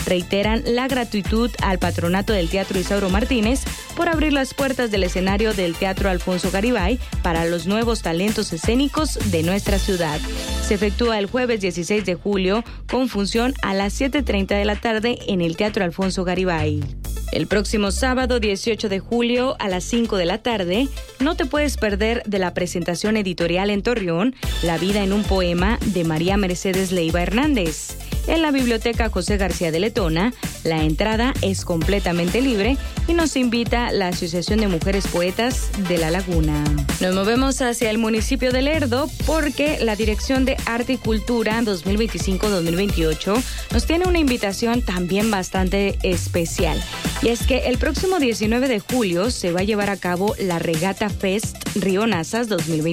reiteran la gratitud al Patronato del Teatro Isauro Martínez por abrir las puertas del escenario del Teatro Alfonso Garibay para los nuevos talentos escénicos de nuestra ciudad. Se efectúa el jueves 16 de julio con función a las 7:30 de la tarde en el Teatro Alfonso Garibay. El próximo sábado 18 de julio a las 5 de la tarde, no te puedes perder de la presentación editorial en Torreón, La vida en un poema de María Mercedes Leiva Hernández. En la Biblioteca José García de Letona, la entrada es completamente libre y nos invita la Asociación de Mujeres Poetas de La Laguna. Nos movemos hacia el municipio de Lerdo porque la Dirección de Arte y Cultura 2025-2028 nos tiene una invitación también bastante especial. Y es que el próximo 19 de julio se va a llevar a cabo la Regata Fest Río Nazas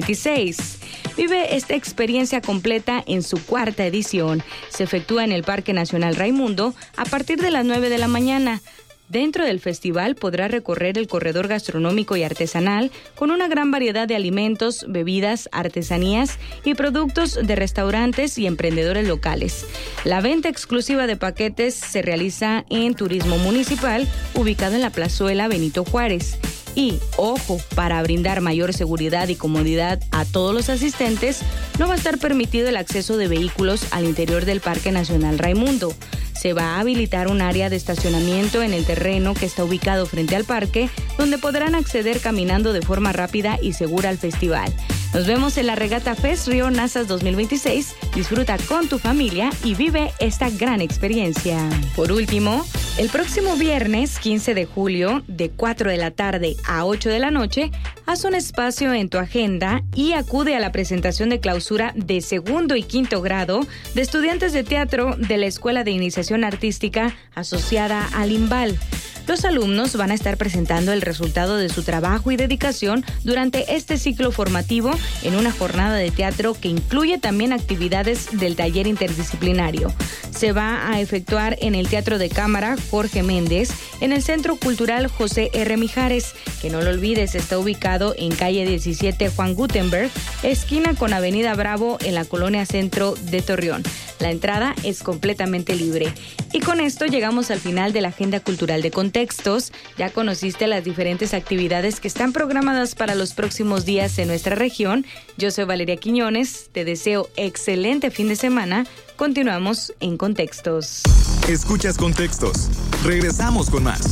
2026. Vive esta experiencia completa en su cuarta edición. Se efectúa en el Parque Nacional Raimundo a partir de las 9 de la mañana. Dentro del festival podrá recorrer el corredor gastronómico y artesanal con una gran variedad de alimentos, bebidas, artesanías y productos de restaurantes y emprendedores locales. La venta exclusiva de paquetes se realiza en Turismo Municipal, ubicado en la Plazuela Benito Juárez. Y, ojo, para brindar mayor seguridad y comodidad a todos los asistentes, no va a estar permitido el acceso de vehículos al interior del Parque Nacional Raimundo. Se va a habilitar un área de estacionamiento en el terreno que está ubicado frente al parque, donde podrán acceder caminando de forma rápida y segura al festival. Nos vemos en la Regata Fest Río Nazas 2026. Disfruta con tu familia y vive esta gran experiencia. Por último, el próximo viernes 15 de julio, de 4 de la tarde a 8 de la noche, haz un espacio en tu agenda y acude a la presentación de clausura de segundo y quinto grado de estudiantes de teatro de la Escuela de Iniciación Artística asociada al IMBAL. Los alumnos van a estar presentando el resultado de su trabajo y dedicación durante este ciclo formativo en una jornada de teatro que incluye también actividades del taller interdisciplinario. Se va a efectuar en el Teatro de Cámara Jorge Méndez, en el Centro Cultural José R. Mijares, que no lo olvides, está ubicado en calle 17 Juan Gutenberg, esquina con Avenida Bravo en la Colonia Centro de Torreón. La entrada es completamente libre. Y con esto llegamos al final de la Agenda Cultural de Contextos. Ya conociste las diferentes actividades que están programadas para los próximos días en nuestra región. Yo soy Valeria Quiñones. Te deseo excelente fin de semana. Continuamos en Contextos. Escuchas Contextos. Regresamos con más.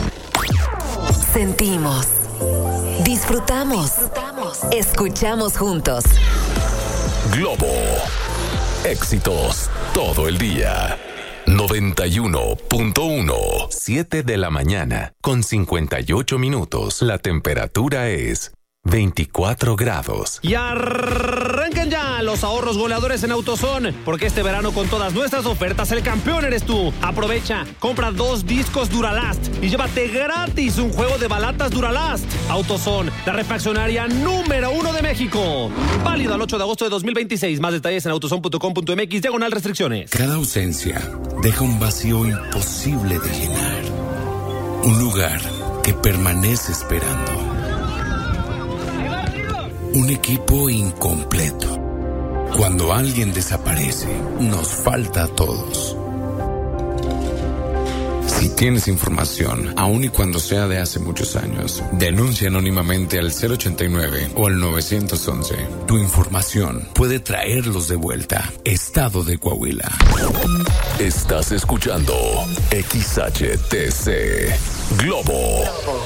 Sentimos. Disfrutamos. Escuchamos juntos. Globo. Éxitos todo el día. 91.1. 7 de la mañana con 58 minutos. La temperatura es 24 grados. Y arranquen ya los ahorros goleadores en AutoZone, porque este verano con todas nuestras ofertas el campeón eres tú. Aprovecha, compra 2 discos Duralast y llévate gratis un juego de balatas Duralast. AutoZone, la refaccionaria número 1 de México. Válido al 8 de agosto de 2026. Más detalles en autozone.com.mx/restricciones. Cada ausencia deja un vacío imposible de llenar. Un lugar que permanece esperando. Un equipo incompleto. Cuando alguien desaparece, nos falta a todos. Si tienes información, aun y cuando sea de hace muchos años, denuncia anónimamente al 089 o al 911. Tu información puede traerlos de vuelta. Estado de Coahuila. Estás escuchando XHTC Globo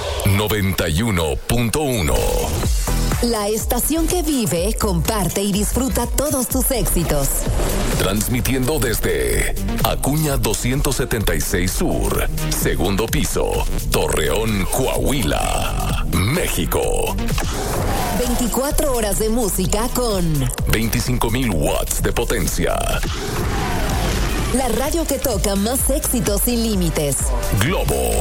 91.1. La estación que vive, comparte y disfruta todos tus éxitos. Transmitiendo desde Acuña 276 Sur, segundo piso, Torreón, Coahuila, México. 24 horas de música con 25,000 watts de potencia. La radio que toca más éxitos sin límites. Globo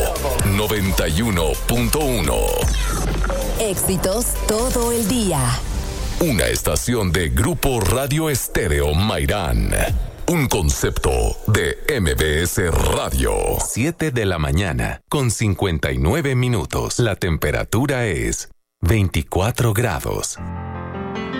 91.1. Éxitos todo el día. Una estación de Grupo Radio Estéreo Mairán. Un concepto de MBS Radio. 7 de la mañana con 59 minutos. La temperatura es 24 grados.